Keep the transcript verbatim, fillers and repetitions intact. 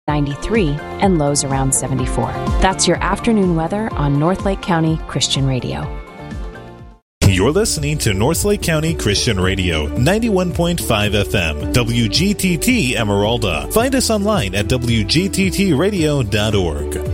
ninety-three and lows around seventy-four. That's your afternoon weather on North Lake County Christian Radio. You're listening to North Lake County Christian Radio, ninety-one point five F M, W G T T Emeralda. Find us online at W G T T radio dot org.